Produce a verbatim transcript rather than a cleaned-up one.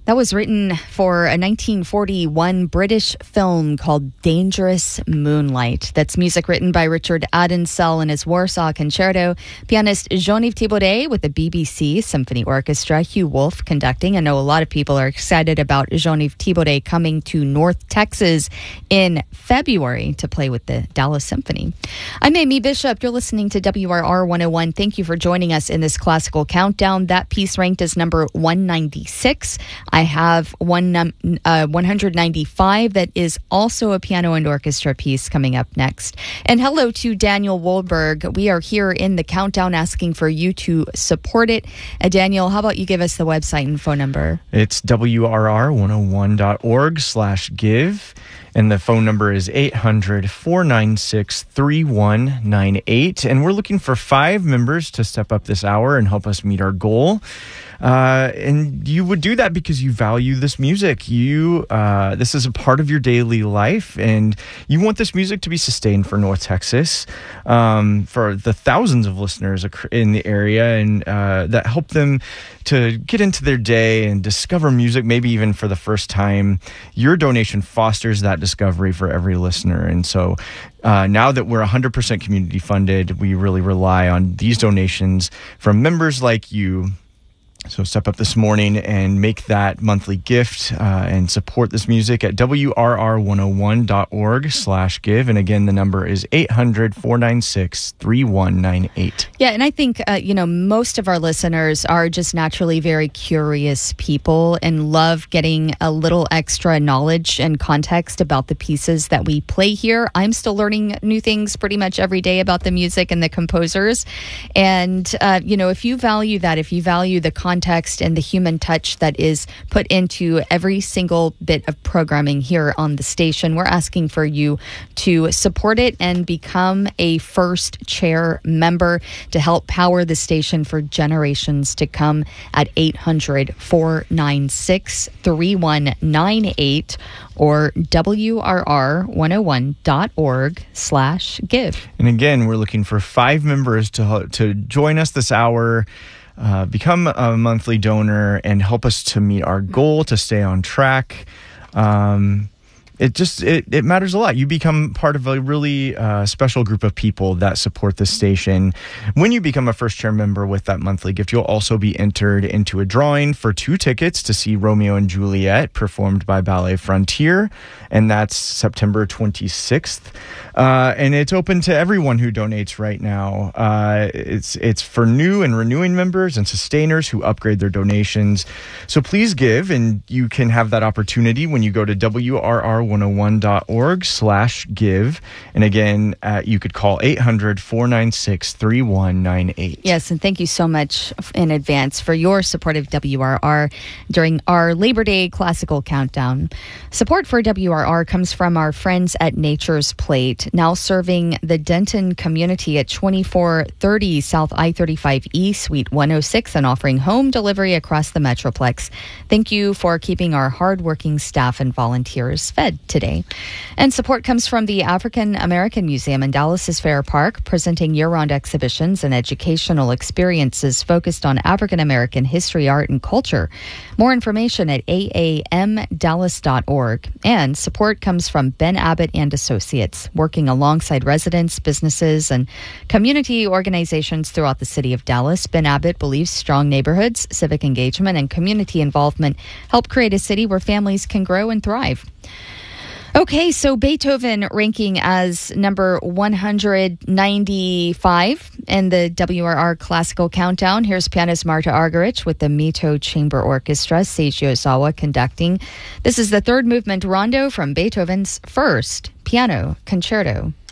That was written for a nineteen forty-one British film called Dangerous Moonlight. That's music written by Richard Adensell and his Warsaw Concerto. Pianist Jean-Yves Thibaudet with the B B C Symphony Orchestra. Hugh Wolf conducting. I know a lot of people are excited about Jean-Yves Thibaudet coming to North Texas in February to play with the Dallas Symphony. I'm Amy Bishop. You're listening to W R R one oh one. Thank you for joining us in this classical countdown. That piece ranked as number one ninety-six. I have one num- uh, one ninety-five that is also a piano and orchestra piece coming up next. And hello to Daniel Wohlberg. We are here in the countdown asking for you to support it. Uh, Daniel, how about you give us the website and phone number? It's W R R one oh one dot org slash give. And the phone number is eight hundred, four nine six, three one nine eight. And we're looking for five members to step up this hour and help us meet our goal. Uh, and you would do that because you value this music. You, uh, this is a part of your daily life, and you want this music to be sustained for North Texas, um, for the thousands of listeners in the area, and uh, that help them to get into their day and discover music, maybe even for the first time. Your donation fosters that discovery for every listener. And so uh, now that we're one hundred percent community funded, we really rely on these donations from members like you. So step up this morning and make that monthly gift uh, and support this music at W R R one oh one dot org slash give. And again, the number is eight hundred, four nine six, three one nine eight. Yeah, and I think, uh, you know, most of our listeners are just naturally very curious people and love getting a little extra knowledge and context about the pieces that we play here. I'm still learning new things pretty much every day about the music and the composers. And, uh, you know, if you value that, if you value the context, context and the human touch that is put into every single bit of programming here on the station, we're asking for you to support it and become a first chair member to help power the station for generations to come at eight hundred, four nine six, three one nine eight or W R R one oh one dot org slash give. And again, we're looking for five members to to join us this hour. Uh, become a monthly donor and help us to meet our goal, to stay on track. Um, it just, it, it matters a lot. You become part of a really uh, special group of people that support the station. When you become a first chair member with that monthly gift, you'll also be entered into a drawing for two tickets to see Romeo and Juliet performed by Ballet Frontier. And that's September twenty-sixth. Uh, and it's open to everyone who donates right now. Uh, it's it's for new and renewing members and sustainers who upgrade their donations. So please give, and you can have that opportunity when you go to W R R one oh one dot org slash give. And again, uh, you could call eight hundred, four nine six, three one nine eight. Yes, and thank you so much in advance for your support of W R R during our Labor Day Classical Countdown. Support for W R R comes from our friends at Nature's Plate, now serving the Denton community at twenty-four thirty South I thirty-five E, Suite one oh six, and offering home delivery across the Metroplex. Thank you for keeping our hardworking staff and volunteers fed today. And support comes from the African American Museum in Dallas's Fair Park, presenting year-round exhibitions and educational experiences focused on African American history, art, and culture. More information at A A M dallas dot org. And support comes from Ben Abbott and Associates, working alongside residents, businesses, and community organizations throughout the city of Dallas. Ben Abbott believes strong neighborhoods, civic engagement, and community involvement help create a city where families can grow and thrive. Okay, so Beethoven ranking as number one ninety-five in the W R R Classical Countdown. Here's pianist Marta Argerich with the Mito Chamber Orchestra, Seiji Ozawa conducting. This is the third movement rondo from Beethoven's first piano concerto.